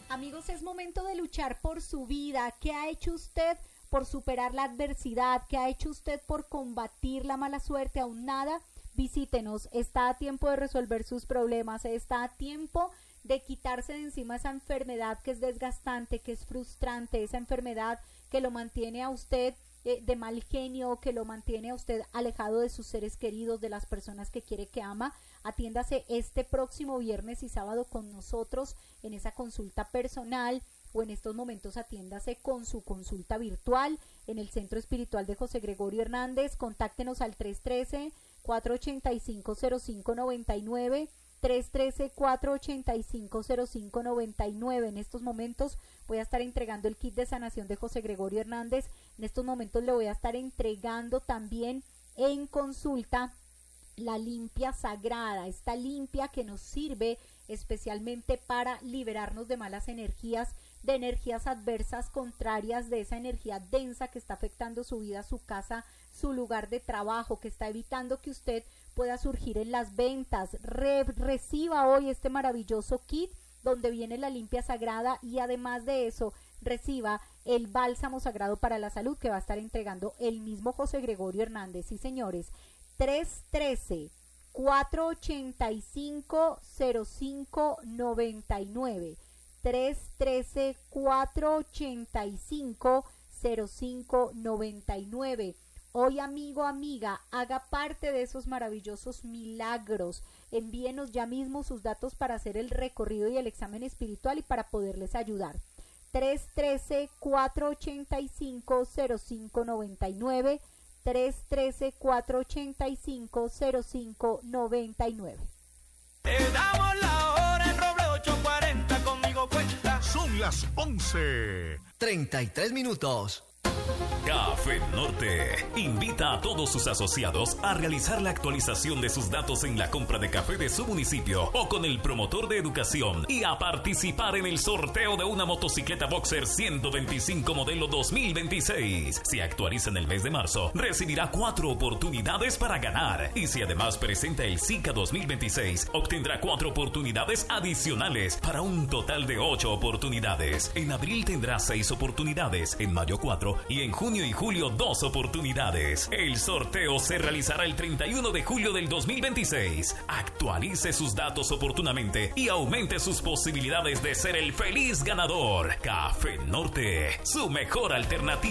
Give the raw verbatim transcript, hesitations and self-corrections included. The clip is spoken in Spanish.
Amigos, es momento de luchar por su vida. ¿Qué ha hecho usted por superar la adversidad? ¿Qué ha hecho usted por combatir la mala suerte? Aún nada. Visítenos, está a tiempo de resolver sus problemas, está a tiempo de quitarse de encima esa enfermedad que es desgastante, que es frustrante, esa enfermedad que lo mantiene a usted eh, de mal genio, que lo mantiene a usted alejado de sus seres queridos, de las personas que quiere, que ama. Atiéndase este próximo viernes y sábado con nosotros en esa consulta personal, o en estos momentos atiéndase con su consulta virtual en el Centro Espiritual de José Gregorio Hernández. Contáctenos al tres uno tres, cuatro ocho cinco, cero cinco nueve nueve, tres uno tres, cuatro ocho cinco, cero cinco nueve nueve. En estos momentos voy a estar entregando el kit de sanación de José Gregorio Hernández. En estos momentos le voy a estar entregando también en consulta la limpia sagrada, esta limpia que nos sirve especialmente para liberarnos de malas energías, de energías adversas, contrarias, de esa energía densa que está afectando su vida, su casa, su lugar de trabajo, que está evitando que usted pueda surgir en las ventas. Re- reciba hoy este maravilloso kit donde viene la limpia sagrada, y además de eso reciba el bálsamo sagrado para la salud que va a estar entregando el mismo José Gregorio Hernández. Sí, señores, tres uno tres, cuatro ocho cinco, cero cinco nueve nueve, tres uno tres, cuatro ocho cinco, cero cinco nueve nueve. Hoy, amigo, amiga, haga parte de esos maravillosos milagros. Envíenos ya mismo sus datos para hacer el recorrido y el examen espiritual y para poderles ayudar. tres uno tres, cuatro ocho cinco, cero cinco nueve nueve, tres uno tres, cuatro ocho cinco, cero cinco nueve nueve. Te damos la hora en Roble ocho cuarenta, conmigo cuenta. Son las once. treinta y tres minutos. Café Norte invita a todos sus asociados a realizar la actualización de sus datos en la compra de café de su municipio o con el promotor de educación, y a participar en el sorteo de una motocicleta Boxer ciento veinticinco modelo dos mil veintiséis. Si actualiza en el mes de marzo, recibirá cuatro oportunidades para ganar, y si además presenta el SICA dos mil veintiséis, obtendrá cuatro oportunidades adicionales para un total de ocho oportunidades. En abril tendrá seis oportunidades, en mayo cuatro y en junio y julio dos oportunidades. El sorteo se realizará el treinta y uno de julio del dos mil veintiséis. Actualice sus datos oportunamente y aumente sus posibilidades de ser el feliz ganador. Café Norte, su mejor alternativa.